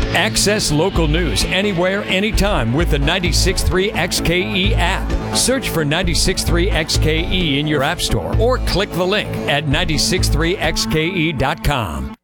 Access local news anywhere, anytime with the 96.3 XKE app. Search for 96.3 XKE in your app store or click the link at 963xke.com.